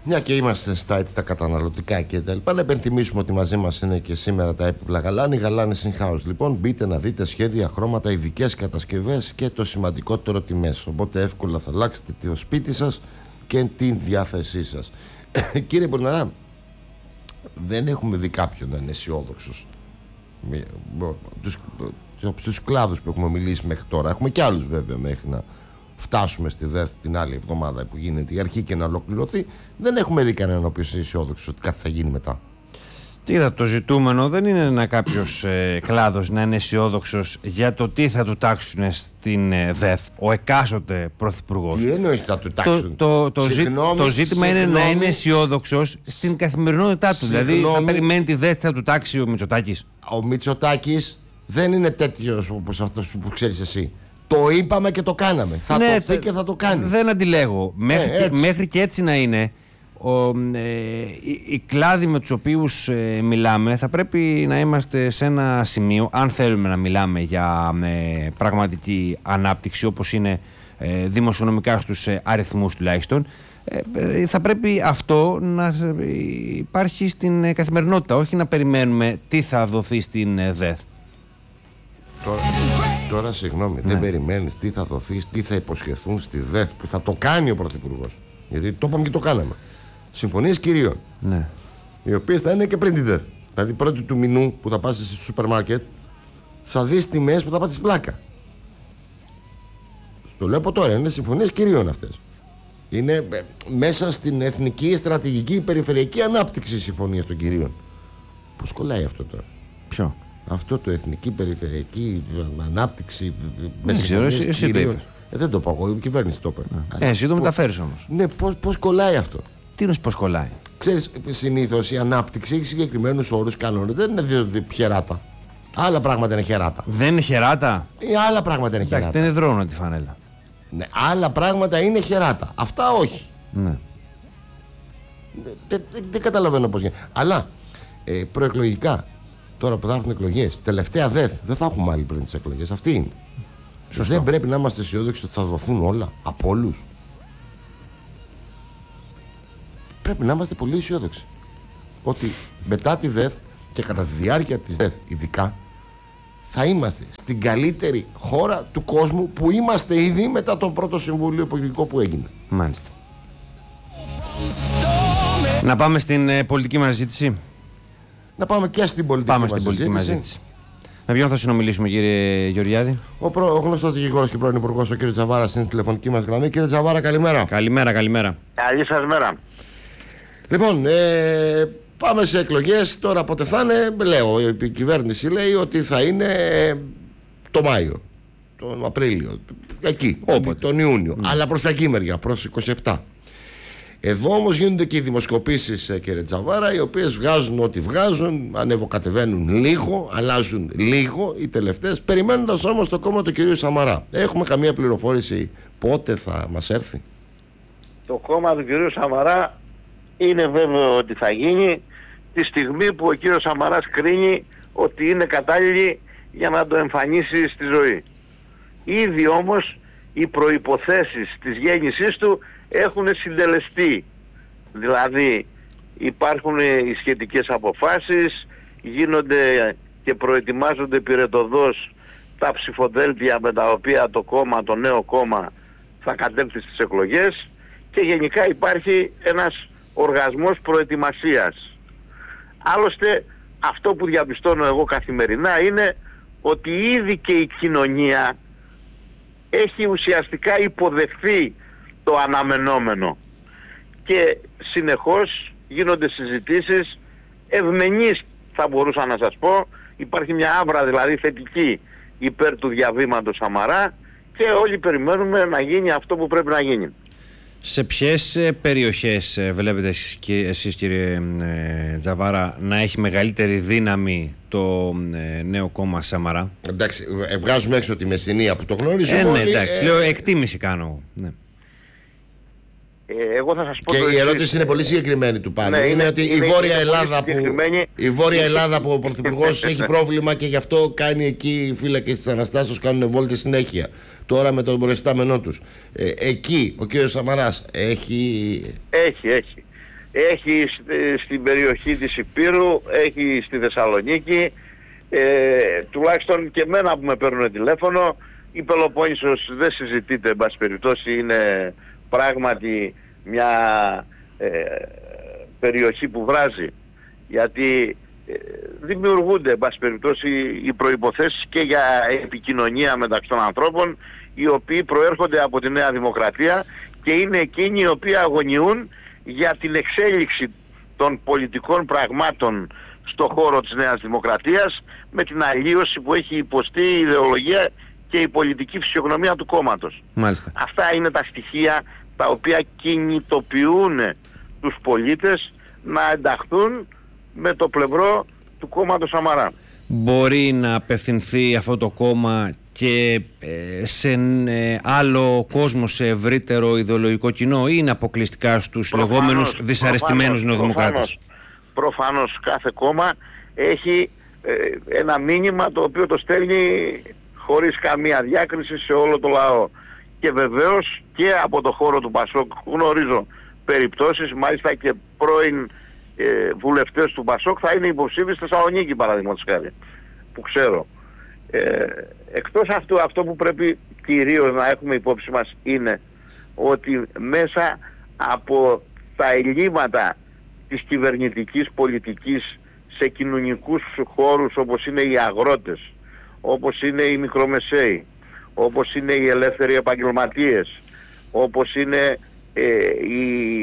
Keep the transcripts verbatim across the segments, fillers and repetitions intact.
Μια και είμαστε στα, έτσι, τα καταναλωτικά και τα λοιπά, να υπενθυμίσουμε ότι μαζί μας είναι και σήμερα τα έπιπλα Γαλάνη, Γαλάνη in house. Λοιπόν, μπείτε να δείτε σχέδια, χρώματα, ειδικές κατασκευές και το σημαντικότερο τιμές. Οπότε εύκολα θα αλλάξετε το σπίτι σας και την διάθεσή σας. Κύριε Πορναρά, δεν έχουμε δει κάποιον να είναι αισιόδοξος. Τους, τους κλάδους που έχουμε μιλήσει μέχρι τώρα, έχουμε και άλλους βέβαια μέχρι να φτάσουμε στη ΔΕΘ την άλλη εβδομάδα που γίνεται η αρχή και να ολοκληρωθεί, δεν έχουμε δει κανέναν ο οποίος είναι αισιόδοξος ότι κάτι θα γίνει μετά. Τι είδα, το ζητούμενο δεν είναι να κάποιος ε, κλάδος να είναι αισιόδοξος για το τι θα του τάξουν στην ε, ΔΕΘ ο εκάστοτε πρωθυπουργός. Τι εννοείς θα του τάξουν? Το, το, το, συγγνώμη, το ζήτημα συγγνώμη, είναι να είναι αισιόδοξος στην καθημερινότητά του. Συγγνώμη, δηλαδή θα περιμένει τη ΔΕΘ θα του τάξει ο Μητσοτάκης. Ο Μητσοτάκης δεν είναι τέτοιος όπως αυτός που ξέρεις εσύ. Το είπαμε και το κάναμε. Θα ναι, το πει και θα το κάνει. Δεν αντιλέγω. Μέχρι, ε, και, μέχρι και έτσι να είναι, ο, ε, οι, οι κλάδοι με τους οποίους ε, μιλάμε θα πρέπει να είμαστε σε ένα σημείο, αν θέλουμε να μιλάμε για ε, πραγματική ανάπτυξη όπως είναι ε, δημοσιονομικά στους ε, αριθμούς τουλάχιστον, ε, ε, θα πρέπει αυτό να ε, υπάρχει στην ε, καθημερινότητα, όχι να περιμένουμε τι θα δοθεί στην ε, ΔΕΘ. Τώρα, τώρα συγγνώμη, ναι. Δεν περιμένεις τι θα δοθεί, τι θα υποσχεθούν στη ΔΕΘ που θα το κάνει ο Πρωθυπουργός. Γιατί το είπαμε και το κάναμε. Συμφωνίες κυρίων. Ναι. Οι οποίες θα είναι και πριν τη ΔΕΘ. Δηλαδή πρώτη του μηνού που θα πας στο σούπερ μάρκετ θα δεις τιμές που θα πάθεις πλάκα. Το λέω από τώρα, είναι συμφωνίες κυρίων αυτές. Είναι ε, μέσα στην εθνική στρατηγική περιφερειακή ανάπτυξη οι συμφωνίες των κυρίων. Πώς κολλάει αυτό τώρα? Ποιο? Αυτό το εθνική περιφερειακή ανάπτυξη με συμφωνίες κυρίων. Ε, δεν το πω εγώ, η κυβέρνηση το είπε. Ε, εσύ το μεταφέρεις όμως. Ναι, πώς, πώς κολλάει αυτό? Τι είναι πώς κολλάει? Ξέρεις, συνήθως η ανάπτυξη έχει συγκεκριμένους όρους, κανόνες. Δεν είναι δύο, δύο χεράτα. Άλλα πράγματα είναι χεράτα. Δεν είναι χεράτα. Ε, άλλα πράγματα είναι χεράτα. Εντάξει, δεν είναι δρόμο τη φανέλα. Ναι, άλλα πράγματα είναι χεράτα. Αυτά όχι. Ναι. Δεν, δεν, δεν καταλαβαίνω πώς γίνεται. Αλλά ε, προεκλογικά, τώρα που θα έρθουν εκλογές, τελευταία ΔΕΘ, δεν θα έχουμε άλλη πριν τις εκλογές. Αυτή είναι. Σωστό. Δεν πρέπει να είμαστε αισιόδοξοι ότι θα δοθούν όλα από όλους. Πρέπει να είμαστε πολύ αισιόδοξοι ότι μετά τη ΔΕΘ και κατά τη διάρκεια της ΔΕΘ ειδικά θα είμαστε στην καλύτερη χώρα του κόσμου που είμαστε ήδη μετά το πρώτο συμβούλιο υπουργικό που έγινε. Μάλιστα. Να πάμε στην ε, πολιτική μας ζήτηση. Να πάμε και στην πολιτική πάμε μας στην πολιτική ζήτηση. Μας ζήτηση. Με ποιον θα συνομιλήσουμε, κύριε Γεωργιάδη? Ο, προ, ο γνωστός δικηγόρος και πρώην υπουργός, ο κύριος Τζαβάρας, είναι τηλεφωνική μας γραμμή. Κύριε Τζαβάρα, καλημέρα. Καλημέρα, καλημέρα. Καλή σας μέρα. Λοιπόν, ε, πάμε σε εκλογές. Τώρα πότε θα είναι? Λέω, η κυβέρνηση λέει ότι θα είναι το Μάιο, τον Απρίλιο, εκεί, όποτε, τον Ιούνιο. Mm. Αλλά προς τα εκεί μεριά, προς είκοσι επτά. Εδώ όμως γίνονται και οι δημοσκοπήσεις, κύριε Τζαβάρα, οι οποίες βγάζουν ό,τι βγάζουν, ανεβοκατεβαίνουν λίγο, αλλάζουν λίγο οι τελευταίες, περιμένοντας όμως το κόμμα του κυρίου Σαμαρά. Έχουμε καμία πληροφόρηση πότε θα μας έρθει? Το κόμμα του κυρίου Σαμαρά είναι βέβαιο ότι θα γίνει τη στιγμή που ο κύριος Σαμαράς κρίνει ότι είναι κατάλληλη για να το εμφανίσει στη ζωή. Ήδη όμως οι προϋποθέσεις της γέννησής του έχουν συντελεστεί. Δηλαδή υπάρχουν οι σχετικές αποφάσεις, γίνονται και προετοιμάζονται πυρετοδός τα ψηφοδέλτια με τα οποία το κόμμα, το νέο κόμμα θα κατέλθει στις εκλογές και γενικά υπάρχει ένας οργασμός προετοιμασίας. Άλλωστε αυτό που διαπιστώνω εγώ καθημερινά είναι ότι ήδη και η κοινωνία έχει ουσιαστικά υποδεχθεί το αναμενόμενο και συνεχώς γίνονται συζητήσεις ευμενείς, θα μπορούσα να σας πω. Υπάρχει μια άβρα δηλαδή θετική υπέρ του διαβήματος Σαμαρά και όλοι περιμένουμε να γίνει αυτό που πρέπει να γίνει. Σε ποιες περιοχές βλέπετε εσείς, κύριε Τζαβάρα, να έχει μεγαλύτερη δύναμη το νέο κόμμα Σαμαρά? Εντάξει, βγάζουμε έξω τη Μεσσηνία που το γνωρίζουμε. Ε, ναι, εντάξει, ε, λέω εκτίμηση κάνω. Ναι. Ε, εγώ θα σας πω και το η εξής. ερώτηση είναι πολύ συγκεκριμένη του πάνω. Ναι, είναι, είναι ότι είναι, η Βόρεια είναι Ελλάδα που, η Βόρεια Ελλάδα που ο Πρωθυπουργός έχει πρόβλημα και γι' αυτό κάνει εκεί οι φύλακες της Αναστάσεως, κάνουν βόλτες συνέχεια. Τώρα με τον προϊστάμενό τους. Ε, εκεί ο κύριος Σαμαράς έχει... Έχει, έχει. έχει στην περιοχή της Ηπείρου, έχει στη Θεσσαλονίκη, ε, τουλάχιστον και εμένα που με παίρνουν τηλέφωνο, η Πελοπόννησος δεν συζητείται, εν πάση περιπτώσει είναι πράγματι μια ε, περιοχή που βράζει, γιατί ε, δημιουργούνται εν πάση περιπτώσει οι προϋποθέσεις και για επικοινωνία μεταξύ των ανθρώπων, οι οποίοι προέρχονται από τη Νέα Δημοκρατία και είναι εκείνοι οι οποίοι αγωνιούν για την εξέλιξη των πολιτικών πραγμάτων στον χώρο της Νέας Δημοκρατίας, με την αλλίωση που έχει υποστεί η ιδεολογία και η πολιτική φυσιογνωμία του κόμματος. Μάλιστα. Αυτά είναι τα στοιχεία τα οποία κινητοποιούν τους πολίτες να ενταχθούν με το πλευρό του κόμματος Σαμαρά. Μπορεί να απευθυνθεί αυτό το κόμμα και σε άλλο κόσμο, σε ευρύτερο ιδεολογικό κοινό, ή είναι αποκλειστικά στους προφανώς, λεγόμενους δυσαρεστημένους νεοδημοκράτες? Προφανώς κάθε κόμμα έχει ε, ένα μήνυμα το οποίο το στέλνει χωρίς καμία διάκριση σε όλο το λαό. Και βεβαίως και από το χώρο του Πασόκ γνωρίζω περιπτώσεις, μάλιστα και πρώην ε, βουλευτές του Πασόκ θα είναι υποψήφιοι στη Θεσσαλονίκη, παραδείγματος χάρη, που ξέρω. Ε, εκτός αυτού, αυτό που πρέπει κυρίως να έχουμε υπόψη μας είναι ότι μέσα από τα ελλείμματα της κυβερνητικής πολιτικής σε κοινωνικούς χώρους, όπως είναι οι αγρότες, όπως είναι οι μικρομεσαίοι, όπως είναι οι ελεύθεροι επαγγελματίες, όπως είναι ε, οι,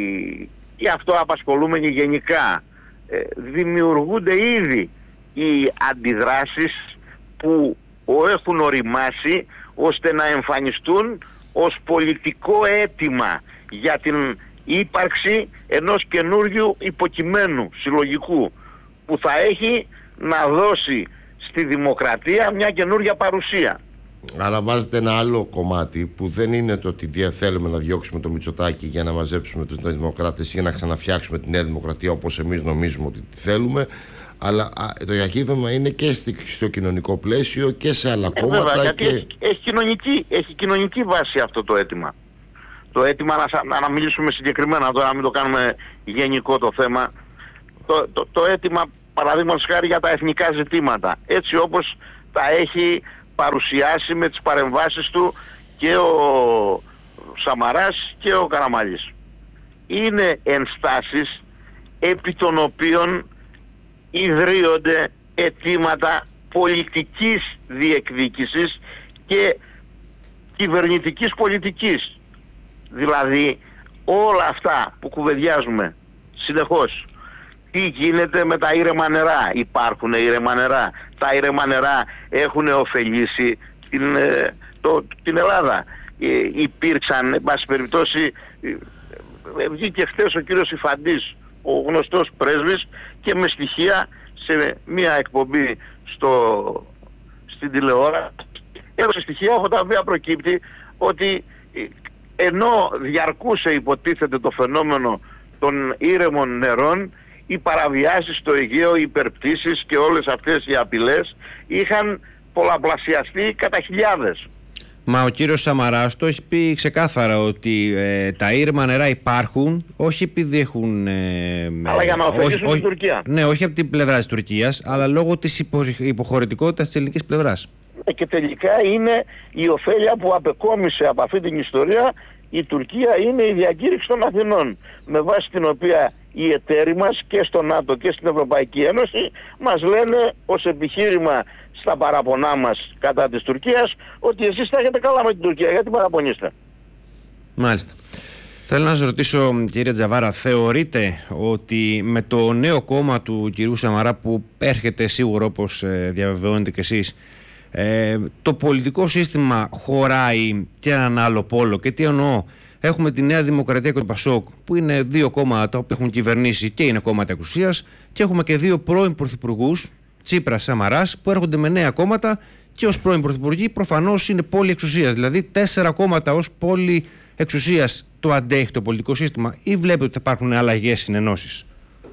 οι αυτοαπασχολούμενοι γενικά, ε, δημιουργούνται ήδη οι αντιδράσεις που έχουν οριμάσει ώστε να εμφανιστούν ως πολιτικό αίτημα για την ύπαρξη ενός καινούριου υποκειμένου συλλογικού που θα έχει να δώσει στη δημοκρατία μια καινούρια παρουσία. Άρα βάζετε ένα άλλο κομμάτι που δεν είναι το ότι θέλουμε να διώξουμε το Μητσοτάκη για να μαζέψουμε τους δημοκράτες ή να ξαναφτιάξουμε τη Νέα Δημοκρατία όπως εμείς νομίζουμε ότι τη θέλουμε, αλλά το διακύβευμα είναι και στο κοινωνικό πλαίσιο και σε άλλα ε, κόμματα. Βέβαια, και... έχει, έχει, κοινωνική, έχει κοινωνική βάση αυτό το αίτημα. Το αίτημα να, να μιλήσουμε συγκεκριμένα τώρα, να μην το κάνουμε γενικό το θέμα. Το, το, το αίτημα, παραδείγματος χάρη, για τα εθνικά ζητήματα, έτσι όπως τα έχει παρουσιάσει με τις παρεμβάσεις του και ο Σαμαράς και ο Καραμανλής. Είναι ενστάσεις επί των οποίων ιδρύονται αιτήματα πολιτικής διεκδίκησης και κυβερνητικής πολιτικής. Δηλαδή όλα αυτά που κουβεντιάζουμε συνεχώς, τι γίνεται με τα ήρεμα νερά, υπάρχουν ήρεμα νερά, τα ήρεμα νερά έχουν ωφελήσει την, το, την Ελλάδα. Ε, υπήρξαν, εν πάση περιπτώσει, ε, βγήκε χθες ο κύριος Ιφαντής, ο γνωστός πρέσβης, και με στοιχεία σε μια εκπομπή στο, στην τηλεόραση έδωσε στοιχεία από τα οποία προκύπτει ότι ενώ διαρκούσε, υποτίθεται, το φαινόμενο των ήρεμων νερών, οι παραβιάσεις στο Αιγαίο, οι υπερπτήσεις και όλες αυτές οι απειλές είχαν πολλαπλασιαστεί κατά χιλιάδες. Μα ο κύριος Σαμαράς το έχει πει ξεκάθαρα ότι ε, τα ήρεμα νερά υπάρχουν, όχι επειδή έχουν... Ε, αλλά για να ωφελήσουν την Τουρκία. Ναι, όχι από την πλευρά της Τουρκίας, αλλά λόγω της υπο, υποχωρητικότητας της ελληνικής πλευράς. Και τελικά είναι η ωφέλεια που απεκόμισε από αυτή την ιστορία η Τουρκία, είναι η διακήρυξη των Αθηνών, με βάση την οποία οι εταίροι μας και στο ΝΑΤΟ και στην Ευρωπαϊκή Ένωση μας λένε ως επιχείρημα στα παραπονά μας κατά της Τουρκίας ότι εσείς θα έχετε καλά με την Τουρκία, γιατί παραπονείστε. Μάλιστα. Θέλω να σας ρωτήσω, κύριε Τζαβάρα, θεωρείτε ότι με το νέο κόμμα του κυρίου Σαμαρά που έρχεται σίγουρο, όπως διαβεβαιώνετε κι εσείς, ε, το πολιτικό σύστημα χωράει και έναν άλλο πόλο? Και τι εννοώ? Έχουμε τη Νέα Δημοκρατία και το Πασόκ, που είναι δύο κόμματα που έχουν κυβερνήσει και είναι κόμματα εξουσίας, και έχουμε και δύο πρώην πρωθυπουργούς, Τσίπρας, Σαμαράς, που έρχονται με νέα κόμματα και ως πρώην πρωθυπουργοί προφανώς είναι πόλη εξουσίας. Δηλαδή τέσσερα κόμματα ως πόλη εξουσίας το αντέχει το πολιτικό σύστημα, ή βλέπετε ότι θα υπάρχουν αλλαγές, συνενώσεις?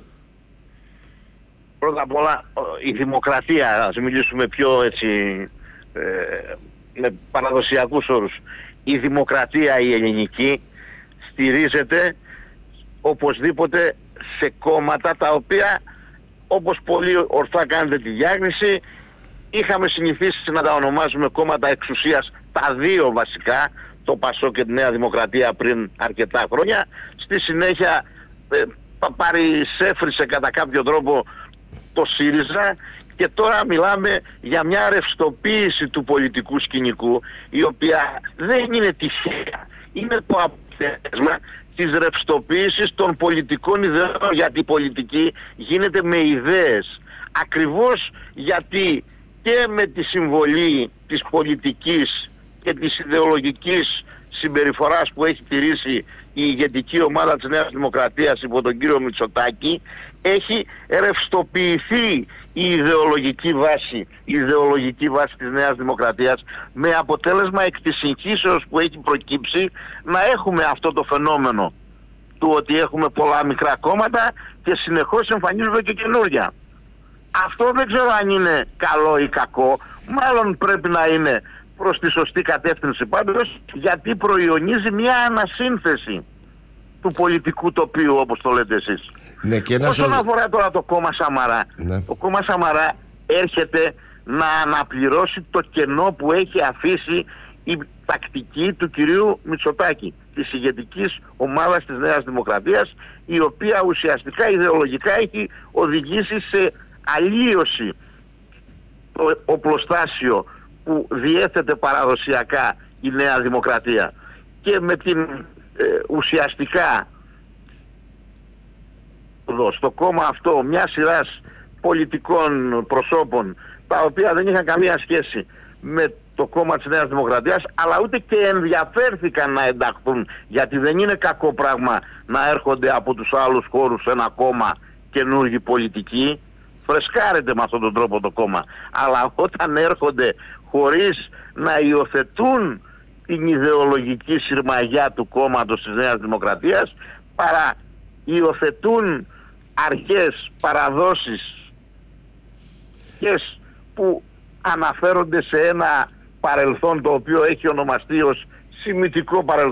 Πρώτα απ' όλα η δημοκρατία, ας μιλήσουμε πιο έτσι ε, με παραδοσιακούς όρους, η δημοκρατία η ελληνική στηρίζεται οπωσδήποτε σε κόμματα τα οποία, όπως πολύ ορθά κάνετε τη διάκριση, είχαμε συνηθίσει να τα ονομάζουμε κόμματα εξουσίας, τα δύο βασικά, το ΠΑΣΟΚ και τη Νέα Δημοκρατία πριν αρκετά χρόνια. Στη συνέχεια ε, παρισέφρισε κατά κάποιο τρόπο το ΣΥΡΙΖΑ και τώρα μιλάμε για μια ρευστοποίηση του πολιτικού σκηνικού, η οποία δεν είναι τυχαία, είναι το αποτέλεσμα της ρευστοποίησης των πολιτικών ιδεών, γιατί η πολιτική γίνεται με ιδέες. Ακριβώς γιατί και με τη συμβολή της πολιτικής και της ιδεολογικής συμπεριφοράς που έχει τηρήσει η ηγετική ομάδα της Νέας Δημοκρατίας υπό τον κύριο Μητσοτάκη, έχει ρευστοποιηθεί η ιδεολογική βάση, η ιδεολογική βάση της Νέας Δημοκρατίας, με αποτέλεσμα εκ της συγχύσεως που έχει προκύψει να έχουμε αυτό το φαινόμενο του ότι έχουμε πολλά μικρά κόμματα και συνεχώς εμφανίζονται και καινούργια. Αυτό δεν ξέρω αν είναι καλό ή κακό, μάλλον πρέπει να είναι προς τη σωστή κατεύθυνση πάντως, γιατί προϊονίζει μια ανασύνθεση του πολιτικού τοπίου, όπως το λέτε εσείς. Ναι, και ένα Όσον σω... αφορά τώρα το κόμμα Σαμαρά, ναι. το κόμμα Σαμαρά έρχεται να αναπληρώσει το κενό που έχει αφήσει η τακτική του κυρίου Μητσοτάκη, της ηγετικής ομάδας της Νέας Δημοκρατίας, η οποία ουσιαστικά ιδεολογικά έχει οδηγήσει σε αλλίωση το οπλοστάσιο που διέθετε παραδοσιακά η Νέα Δημοκρατία, και με την ε, ουσιαστικά εδώ, στο κόμμα αυτό μια σειράς πολιτικών προσώπων, τα οποία δεν είχαν καμία σχέση με το κόμμα της Νέας Δημοκρατίας, αλλά ούτε και ενδιαφέρθηκαν να ενταχθούν, γιατί δεν είναι κακό πράγμα να έρχονται από τους άλλους χώρους σε ένα κόμμα καινούργιοι πολιτικοί. Φρεσκάρεται με αυτόν τον τρόπο το κόμμα, αλλά όταν έρχονται χωρίς να υιοθετούν την ιδεολογική συρμαγιά του κόμματος της Νέας Δημοκρατίας, παρά υιοθετούν αρχές, παραδόσεις που αναφέρονται σε ένα παρελθόν το οποίο έχει ονομαστεί ως σημιτικό παρελθόν